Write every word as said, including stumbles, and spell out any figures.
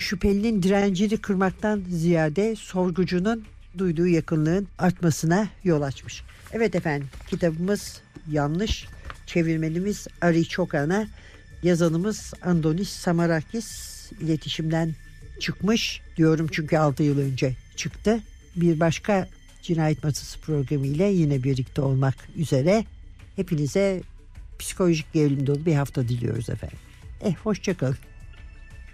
şüphelinin direncini kırmaktan ziyade sorgucunun duyduğu yakınlığın artmasına yol açmış. Evet efendim, kitabımız yanlış. Çevirmenimiz Ari Çokan'a, yazanımız Andonis Samarakis. İletişimden çıkmış diyorum çünkü altı yıl önce çıktı. Bir başka Cinayet Masası programı ile yine birlikte olmak üzere. Hepinize psikolojik gerilim dolu bir hafta diliyoruz efendim. Eh, hoşça kalın.